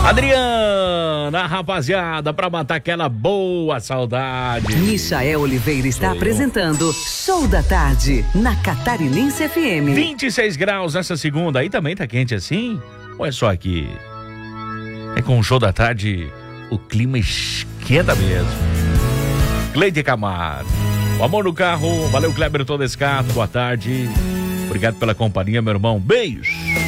Adriana, rapaziada, pra matar aquela boa saudade. Michael Oliveira está apresentando Show da Tarde, na Catarinense FM. 26 graus essa segunda, aí também tá quente assim? Ou é só aqui? É com o Show da Tarde, o clima esquenta mesmo. Cleide Camargo, o amor no carro, valeu Kleber Todescato, boa tarde. Obrigado pela companhia, meu irmão, beijos.